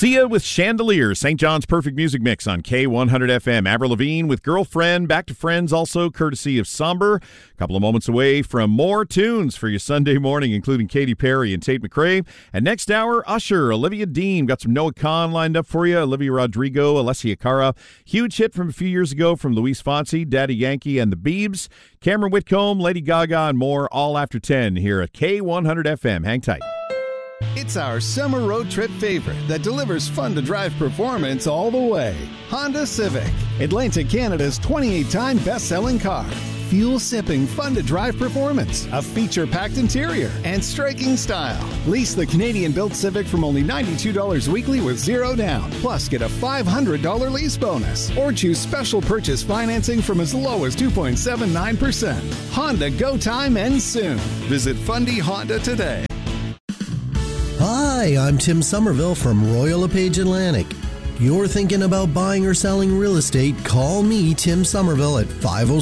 Sia with Chandelier, St. John's Perfect Music Mix on K100 FM. Avril Lavigne with Girlfriend, Back to Friends, also courtesy of Somber. A couple of moments away from more tunes for your Sunday morning, including Katy Perry and Tate McRae. And next hour, Usher, Olivia Dean. Got some Noah Kahan lined up for you. Olivia Rodrigo, Alessia Cara. Huge hit from a few years ago from Luis Fonsi, Daddy Yankee, and the Biebs. Cameron Whitcomb, Lady Gaga, and more, all after 10 here at K100 FM. Hang tight. It's our summer road trip favorite that delivers fun-to-drive performance all the way. Honda Civic, Atlantic Canada's 28-time best-selling car. Fuel-sipping, fun-to-drive performance, a feature-packed interior, and striking style. Lease the Canadian-built Civic from only $92 weekly with zero down. Plus, get a $500 lease bonus. Or choose special purchase financing from as low as 2.79%. Honda Go Time ends soon. Visit Fundy Honda today. Hi, I'm Tim Somerville from Royal LePage Atlantic. You're thinking about buying or selling real estate, call me, Tim Somerville, at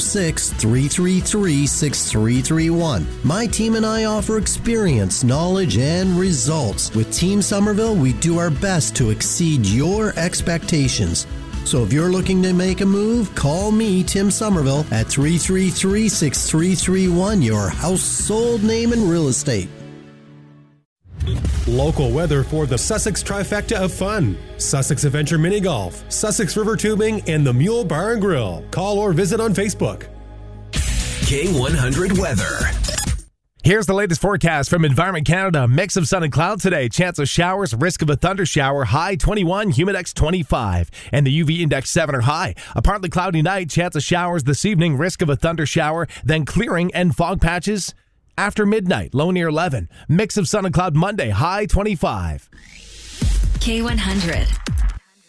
506-333-6331. My team and I offer experience, knowledge, and results. With Team Somerville, we do our best to exceed your expectations. So if you're looking to make a move, call me, Tim Somerville, at 333-6331, your household name in real estate. Local weather for the Sussex trifecta of fun. Sussex Adventure Mini Golf, Sussex River Tubing, and the Mule Bar and Grill. Call or visit on Facebook. K100 weather. Here's the latest forecast from Environment Canada. Mix of sun and cloud today. Chance of showers, risk of a thunder shower. High 21, humidex 25. And the UV index 7 or high. A partly cloudy night. Chance of showers this evening. Risk of a thunder shower. Then clearing and fog patches after midnight. Low near 11. Mix of sun and cloud Monday. High 25. K100.